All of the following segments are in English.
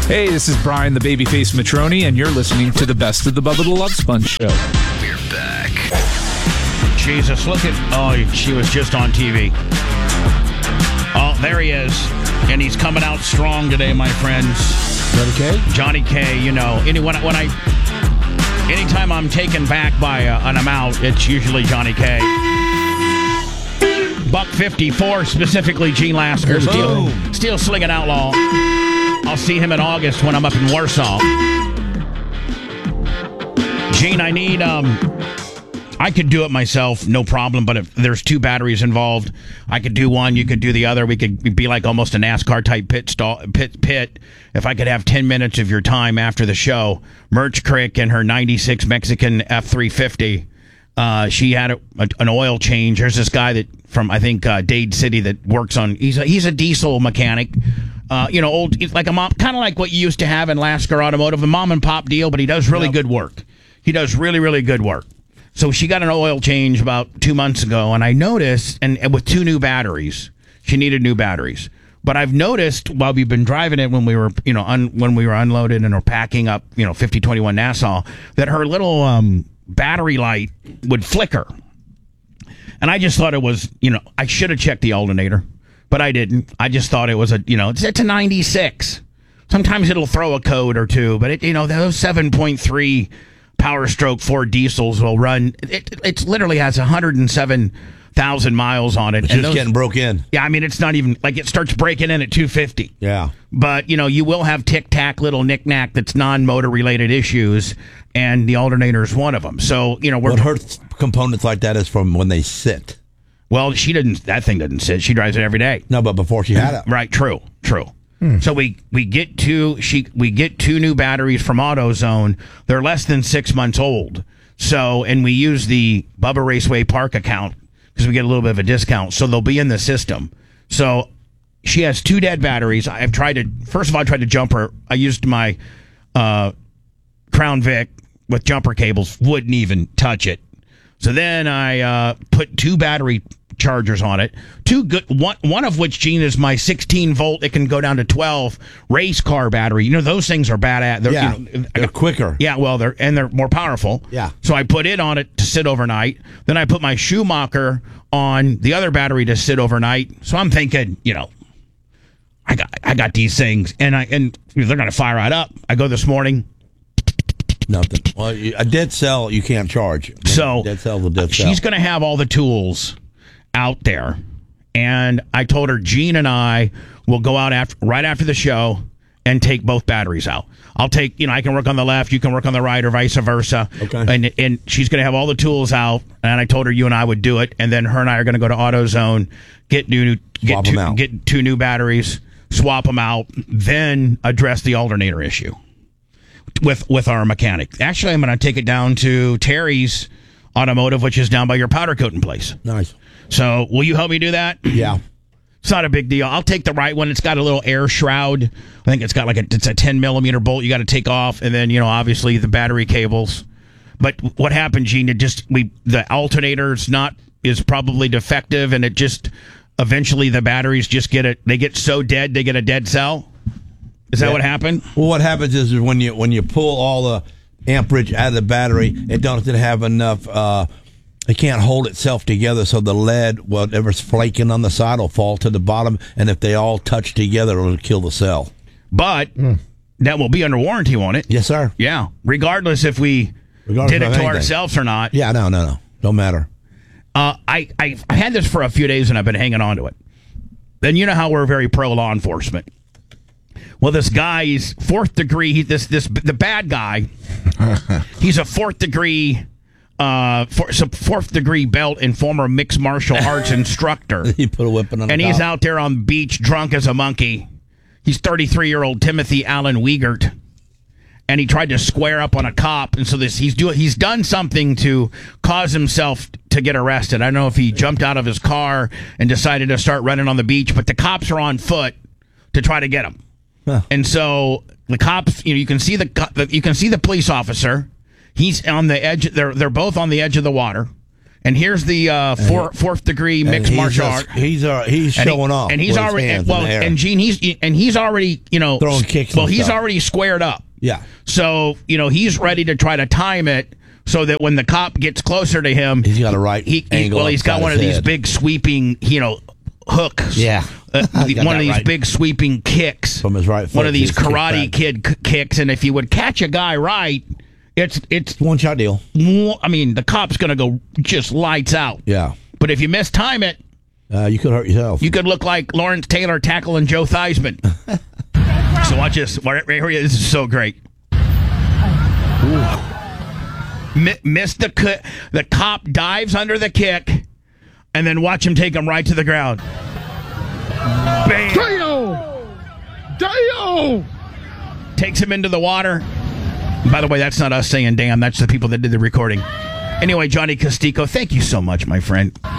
Hey, this is Brian the Babyface Matroni, and you're listening to the Best of the Bubba the Love Sponge Show. We're back. Jesus, look at... Oh, she was just on TV. Oh, there he is. And he's coming out strong today, my friends. Johnny K? Johnny K, you know. Anytime I'm taken back by an amount, it's usually Johnny K. Buck 54, specifically Gene Lasker. Steel Slinging Outlaw. I'll see him in August when I'm up in Warsaw. Gene, I need... I could do it myself, no problem, but if there's two batteries involved, I could do one, you could do the other. We could be like almost a NASCAR-type pit. If I could have 10 minutes of your time after the show, Merch Crick and her 96 Mexican F350, she had an oil change. There's this guy that from, I think, Dade City that works on, he's a diesel mechanic. Old, like a mom, kind of like what you used to have in Lasker Automotive, a mom and pop deal, but he does really good work. He does really, really good work. So she got an oil change about 2 months ago, and I noticed, and with two new batteries, she needed new batteries. But I've noticed while we've been driving it when we were, when we were unloaded and were packing up, 5021 Nassau, that her little battery light would flicker. And I just thought it was, I should have checked the alternator, but I didn't. I just thought it was it's a 96. Sometimes it'll throw a code or two, but those 7.3 Power Stroke 4 diesels will run. It literally has 107,000 miles on it. It's just getting broke in. Yeah, I mean, it's not even like it starts breaking in at 250. Yeah. But, you will have tic-tac little knick-knack that's non-motor related issues, and the alternator is one of them. So, what hurts components like that is from when they sit. Well, that thing doesn't sit. She drives it every day. No, but before she had it. Right, true. So we get two new batteries from AutoZone. They're less than 6 months old. So, and we use the Bubba Raceway Park account because we get a little bit of a discount. So they'll be in the system. So she has two dead batteries. First of all, I tried to jump her. I used my Crown Vic with jumper cables. Wouldn't even touch it. So then I put two battery chargers on it. Two good, one of which, Gene, is my 16 volt. It can go down to 12 race car battery. Those things are badass. They're quicker. Yeah, well, they're more powerful. Yeah. So I put it on it to sit overnight. Then I put my Schumacher on the other battery to sit overnight. So I'm thinking, I got these things, and they're gonna fire right up. I go this morning. Nothing. Well, a dead cell you can't charge. So dead cell's a dead cell. She's gonna have all the tools out there, and I told her Gene and I will go out right after the show and take both batteries out. I'll take, I can work on the left, you can work on the right, or vice versa. Okay. And she's going to have all the tools out, and I told her you and I would do it, and then her and I are going to go to AutoZone, get two new batteries, swap them out, then address the alternator issue with our mechanic. Actually, I'm going to take it down to Terry's Automotive, which is down by your powder coating place. Nice. So, will you help me do that? Yeah. It's not a big deal. I'll take the right one. It's got a little air shroud. I think it's got it's a 10 millimeter bolt you got to take off, and then obviously the battery cables. But what happened, Gene? The alternator is probably defective, and it just eventually the batteries just they get so dead they get a dead cell. Is that what happened? Well, what happens is when you pull all the amperage out of the battery, it doesn't have enough. It can't hold itself together, so the lead, whatever's flaking on the side, will fall to the bottom, and if they all touch together, it'll kill the cell. But that will be under warranty, won't it? Yes, sir. Yeah, regardless if we did it to ourselves or not. Yeah, no. Don't matter. I had this for a few days, and I've been hanging on to it. Then you know how we're very pro law enforcement. Well, this guy, he's fourth degree. The bad guy. He's a fourth degree belt and former mixed martial arts instructor. He put a weapon on, and he's out there on the beach drunk as a monkey. He's 33-year-old Timothy Allen Wiegert, and he tried to square up on a cop. And so he's done something to cause himself to get arrested. I don't know if he jumped out of his car and decided to start running on the beach, but the cops are on foot to try to get him. Huh. And so the cops, you can see the police officer. He's on the edge. They're both on the edge of the water, And here's the fourth degree mixed martial art. He's showing off. And he's already and Gene he's already throwing kicks. Well, he's already squared up. Yeah. So he's ready to try to time it so that when the cop gets closer to him, he's got a right angle. Well, he's got one of these big sweeping hooks. Yeah. One of these big sweeping kicks from his right foot. One of these Karate Kid kicks, and if you would catch a guy right. It's one shot deal. I mean, the cop's going to go just lights out. Yeah. But if you mistime it, you could hurt yourself. You could look like Lawrence Taylor tackling Joe Theismann. So watch this. Right here, this is so great. Missed the cop dives under the kick, and then watch him take him right to the ground. Bam! Damn! Takes him into the water. By the way, that's not us saying damn. That's the people that did the recording. Anyway, Johnny Costico, thank you so much, my friend. People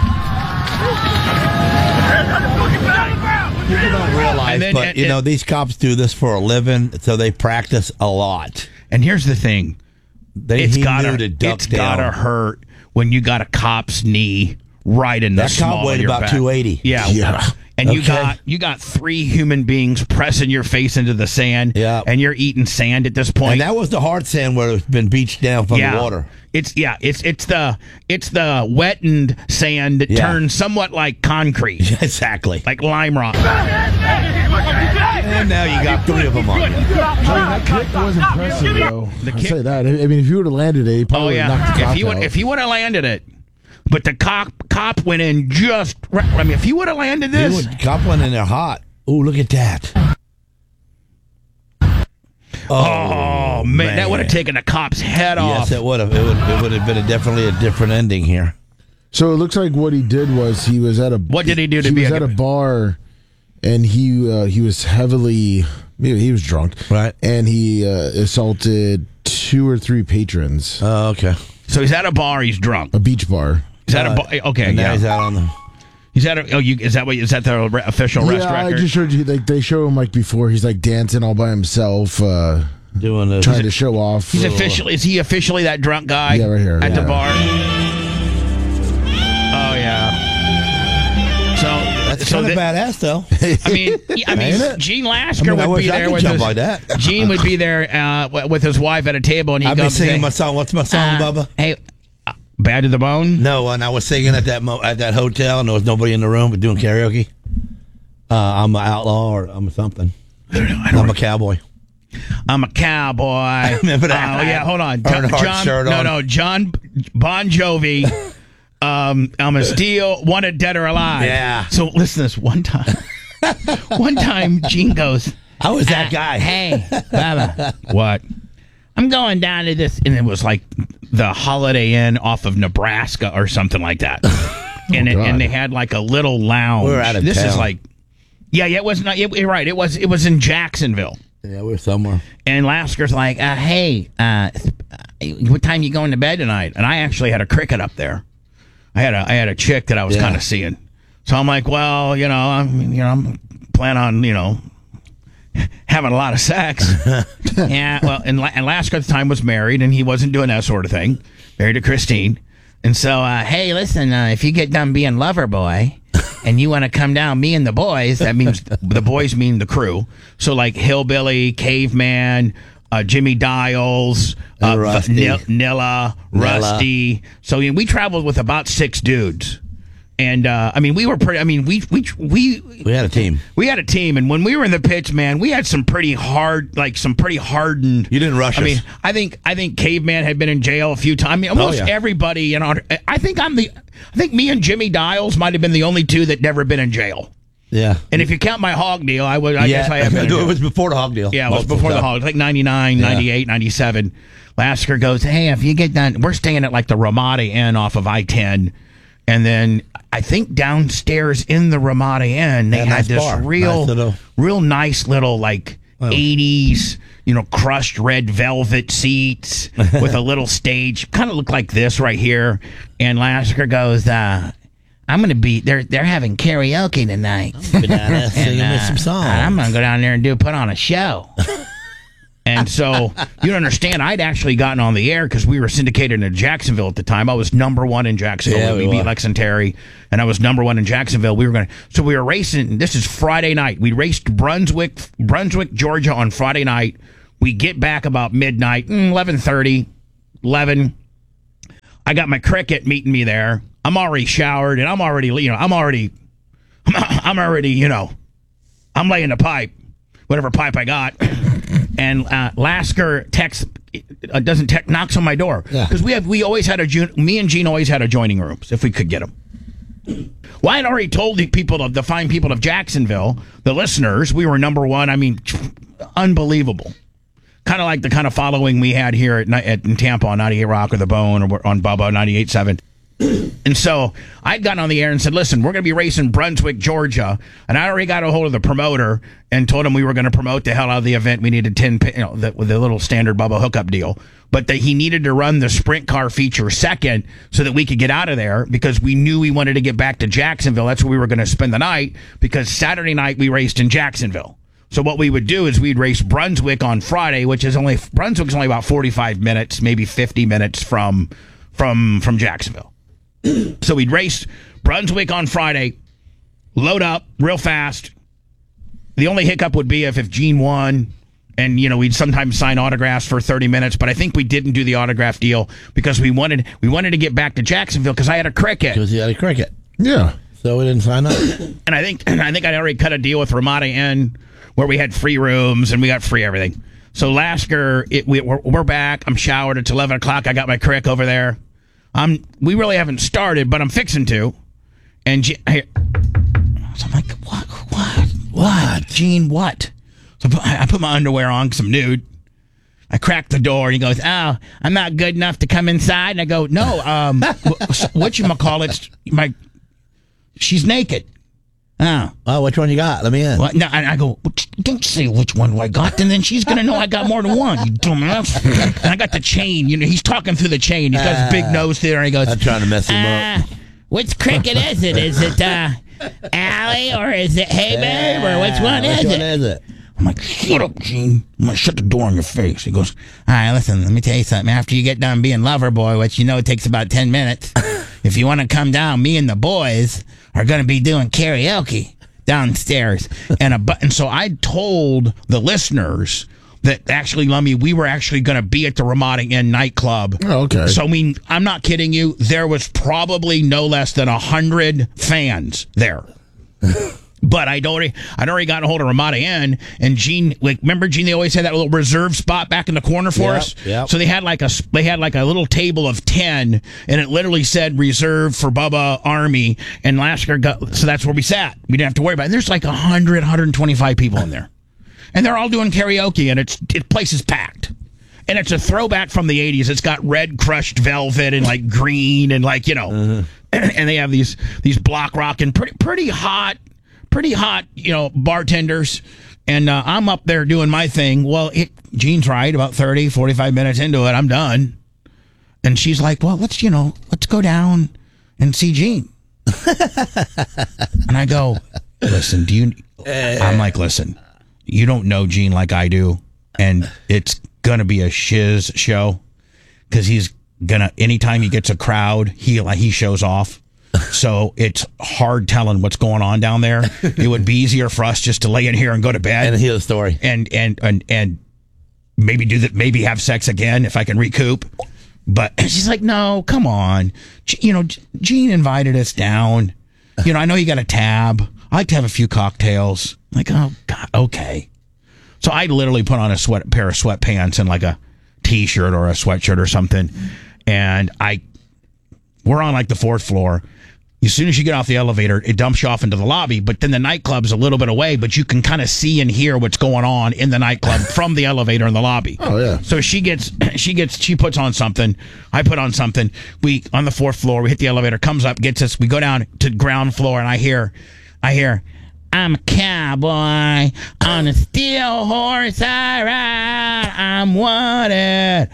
don't realize, these cops do this for a living, so they practice a lot. And here's the thing. It's gotta hurt when you got a cop's knee right in the small of your back. That cop weighed about 280. Yeah. And you got three human beings pressing your face into the sand, and you're eating sand at this point. And that was the hard sand where it's been beached down from the water. It's the wettened sand that turns somewhat like concrete. Exactly. Like lime rock. And now you got three of them on you. That kick was impressive, though. I'll say that. I mean, if you would have landed it, he probably would have knocked the cop out. If he would have landed it. But the cop went in just... I mean, if he would have landed this... Cop went in there hot. Oh, look at that. Oh, man. That would have taken the cop's head off. Yes, it would have. It would have been definitely a different ending here. So it looks like what he did was he was at a... What did he do to be at a bar, and he was heavily... He was drunk. Right. And he assaulted 2 or 3 patrons. Oh, okay. So he's at a bar, he's drunk. A beach bar. Is that a bar? Okay, now he's out on the... He's at a... is that the official rest record? I just showed you, they show him before, he's dancing all by himself, doing this. Trying to show off. Is he officially that drunk guy? Yeah, right here. At the bar? Oh, yeah. That's kind of badass, though. I mean, Gene Lasker would be there with his... like that. Gene would be there with his wife at a table, and he'd be singing my song. What's my song, Bubba? Hey... Bad to the Bone? No, and I was singing at that hotel, and there was nobody in the room but doing karaoke. I'm an outlaw, or I'm something. I'm a cowboy. I'm a cowboy. Remember that? Oh, yeah, hold on. John Bon Jovi. I'm a steal, wanted dead or alive. Yeah. So listen to this one time. One time, Gene goes, I was that guy. Hey, Baba. What? I'm going down to this, and it was like the Holiday Inn off of Nebraska or something like that. And they had like a little lounge. We were out of this town. is like, it was not. You're right. It was in Jacksonville. Yeah, we were somewhere. And Lasker's like, hey, what time you going to bed tonight? And I actually had a cricket up there. I had a chick that I was kind of seeing. So I'm like, well, I'm planning on, having a lot of sex. Yeah, well, and Lasker at the time was married, and he wasn't doing that sort of thing. Married to Christine. And so, hey, listen, if you get done being lover boy, and you want to come down, me and the boys, that means the boys mean the crew. So, like Hillbilly, Caveman, Jimmy Dials, Nilla, Rusty. So we traveled with about 6 dudes. And we were pretty. We had a team. We had a team, and when we were in the pits, man, we had some pretty hardened. You didn't rush us. I think Caveman had been in jail a few times. Almost everybody. I think me and Jimmy Dials might have been the only 2 that never been in jail. Yeah. And if you count my hog deal, I guess I have been. It was before the hog deal. Yeah, it was before the hog. Like 99, 98, 97. Lasker goes, hey, if you get done, we're staying at like the Ramada Inn off of I-10. And then I think downstairs in the Ramada Inn, they had this real nice little like 80s, crushed red velvet seats with a little stage. Kind of looked like this right here. And Lasker goes, I'm going to be, they're having karaoke tonight. Singing me some songs. I'm going to go down there and put on a show. And so you don't understand. I'd actually gotten on the air because we were syndicated in Jacksonville at the time. I was number one in Jacksonville. Yeah, we beat Lex and Terry, and I was number one in Jacksonville. We were racing. This is Friday night. We raced Brunswick, Georgia on Friday night. We get back about midnight, 11:30, 11. I got my cricket meeting me there. I'm already showered, and I'm already I'm laying the pipe, whatever pipe I got. And Lasker knocks on my door because we always had me and Gene always had adjoining rooms if we could get them. Well, I'd already told the fine people of Jacksonville, the listeners, we were number one. I mean, unbelievable. Kind of like the kind of following we had here in Tampa on 98 Rock or The Bone or on Bubba 98.7. And so I'd gotten on the air and said, listen, we're going to be racing Brunswick, Georgia. And I already got a hold of the promoter and told him we were going to promote the hell out of the event. We needed 10, with the little standard Bubba hookup deal. But that he needed to run the sprint car feature second so that we could get out of there because we knew we wanted to get back to Jacksonville. That's where we were going to spend the night because Saturday night we raced in Jacksonville. So what we would do is we'd race Brunswick on Friday, Brunswick's only about 45 minutes, maybe 50 minutes from Jacksonville. So we'd race Brunswick on Friday, load up real fast. The only hiccup would be if Gene won, and we'd sometimes sign autographs for 30 minutes. But I think we didn't do the autograph deal because we wanted to get back to Jacksonville because I had a cricket. Because you had a cricket. Yeah. So we didn't sign up. And I think I'd already cut a deal with Ramada Inn where we had free rooms and we got free everything. So Lasker, we're back. I'm showered. It's 11 o'clock. I got my crick over there. We really haven't started, but I'm fixing to. And so I'm like, what? Gene, what? So I put my underwear on because I'm nude. I crack the door, and he goes, oh, I'm not good enough to come inside. And I go, no, whatchamacallit, she's naked. Oh, which one you got? Let me in. Well, no, and I go, don't say which one I got, and then she's going to know I got more than one, you dumbass. And I got the chain. He's talking through the chain. He's got his big nose there, and he goes, I'm trying to mess him up. Which cricket is it? Is it Allie, or is it Hey Babe, or which one is it? I'm like, shut up, Gene. I'm going to shut the door in your face. He goes, all right, listen, let me tell you something. After you get done being lover boy, which it takes about 10 minutes, if you want to come down, me and the boys are going to be doing karaoke downstairs. And so I told the listeners that actually, Lummy, we were actually going to be at the Ramada Inn nightclub. Oh, okay. So, I'm not kidding you. There was probably no less than 100 fans there. But I'd already gotten a hold of Ramada Inn, and Gene, remember Gene? They always had that little reserve spot back in the corner for us. Yep. So they had like a little table of 10, and it literally said reserved for Bubba Army. And Lasker so that's where we sat. We didn't have to worry about it. And there's like 125 people in there, and they're all doing karaoke, and the place is packed. And it's a throwback from the 80s. It's got red crushed velvet and like green and and they have these block rock and pretty hot, bartenders. And I'm up there doing my thing. Well, Gene's right. About 30, 45 minutes into it, I'm done. And she's like, well, let's go down and see Gene. And I go, listen, I'm like, listen, you don't know Gene like I do. And it's going to be a shiz show because he's going to, anytime he gets a crowd, he shows off. So it's hard telling what's going on down there. It would be easier for us just to lay in here and go to bed and hear the story, and maybe have sex again if I can recoup. But she's like, no, come on, Gene invited us down. I know you got a tab. I like to have a few cocktails. I'm like, oh God, okay. So I literally put on a pair of sweatpants and like a t-shirt or a sweatshirt or something, and we're on like the 4th floor. As soon as you get off the elevator, it dumps you off into the lobby, but then the nightclub's a little bit away, but you can kind of see and hear what's going on in the nightclub from the elevator in the lobby. Oh, yeah. So she puts on something. I put on something. We, on the 4th floor, we hit the elevator, comes up, gets us, we go down to ground floor, and I hear, I'm a cowboy on a steel horse I ride. I'm wanted,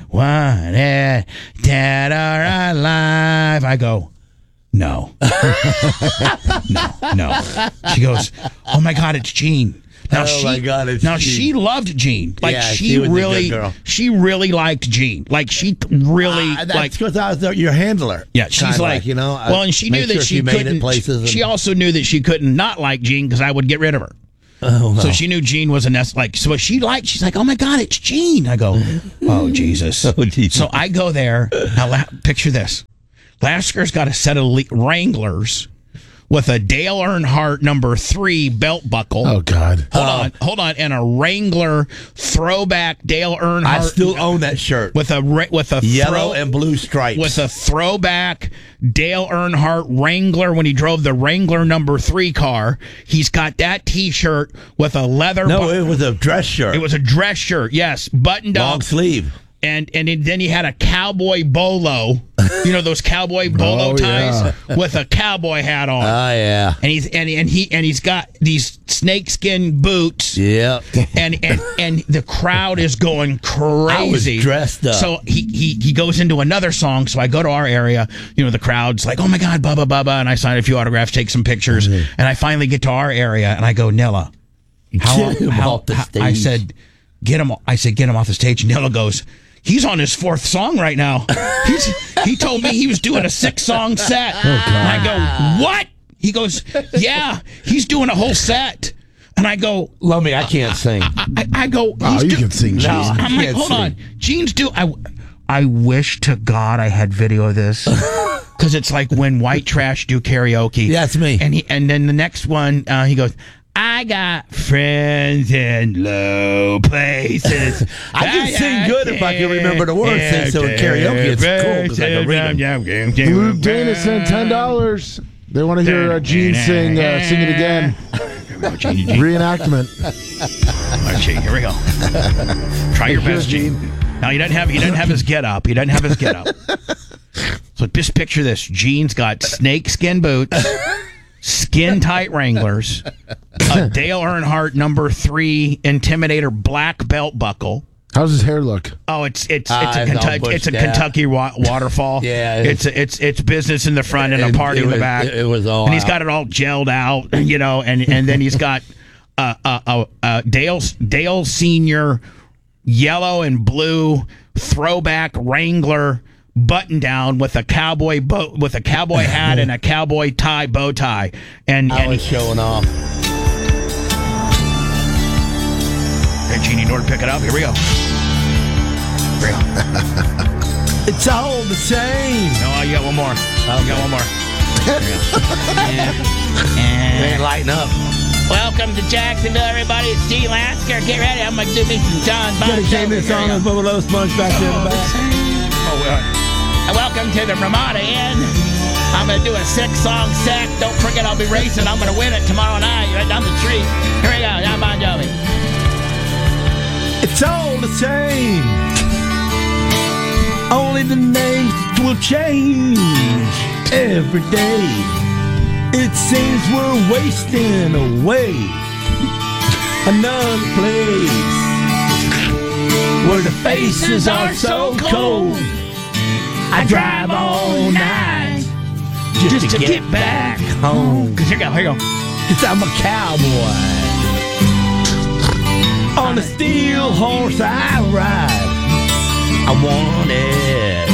dead or alive. I go, no. No. She goes, oh my God, it's Gene. Now my God! It's now Jean. she loved Jean. Like Yeah, she was a really, good girl. she really liked Jean. Like she really that's because I was your handler. Yeah, she's like you know. Well, and she knew that she made couldn't. it places. She also knew that she couldn't not like Jean because I would get rid of her. Oh, no. So she knew Jean was a nest. Like so, she's like, oh my God, it's Jean. I go, oh Jesus. Oh, Jesus. So I go there. Now picture this: Lasker's got a set of Wranglers with a Dale Earnhardt number 3 belt buckle. Oh God! Hold on, and a Wrangler throwback Dale Earnhardt. I still own that shirt with a yellow and blue stripes. With a throwback Dale Earnhardt Wrangler when he drove the Wrangler number 3 car. He's got that T-shirt with a leather. No, it was a dress shirt. It was a dress shirt. Yes, buttoned up, long sleeve. And then he had a cowboy bolo, you know those cowboy bolo ties with a cowboy hat on. Oh yeah. And he's got these snakeskin boots. Yeah. And the crowd is going crazy. I was dressed up. So he goes into another song. So I go to our area. You know, the crowd's like, oh my God, Bubba, Bubba, and I sign a few autographs, take some pictures, and I finally get to our area, and I go, Nilla, off the stage. I said, get him off the stage. And Nilla goes, he's on his 4th song right now. He told me he was doing a 6-song set. Oh, God. And I go, what? He goes, yeah, he's doing a whole set. And I go, Lummy, I can't sing. I go, oh, you can sing, Gene. No, I'm like, hold on. Gene's I wish to God I had video of this. Because it's like when White Trash do karaoke. Yeah, it's me. And then the next one, he goes, I got friends in low places. I can sing good if I can remember the words. So in karaoke, it's cool because I can read them. Blue Dana sent $10. They want to hear Gene sing it again. Reenactment. All right, Gene, here we go. Try your best, Gene. Now he doesn't have his get up. He doesn't have his get up. So just picture this: Gene's got snakeskin boots, skin tight Wranglers, a Dale Earnhardt number 3 Intimidator black belt buckle. How's his hair look? Oh, it's a Kentucky waterfall. Yeah, it's business in the front and a party in the back. It was all. And he's got it all gelled out, you know, and then he's got Dale Senior yellow and blue throwback Wrangler button down with a cowboy hat and a cowboy bow tie, and I was showing off. Hey, Gene, you know where to pick it up? Here we go. It's all the same. No, you got one more. You got one more. They lighten up. Welcome to Jacksonville, everybody. It's Gene Lasker. Get ready. I'm going to do me some John Bon Jovi. Dedicate this song to Bubba Low Sponge back there in the back. Welcome to the Ramada Inn. I'm going to do a 6-song set. Don't forget, I'll be racing. I'm going to win it tomorrow night right down the street. Here we go. John Bon Jovi. It's all the same. Only the names will change every day. It seems we're wasting away another place where the faces are so cold. I drive all night just to get back home. Here you go. 'Cause I'm a cowboy. On a steel horse I ride. I want it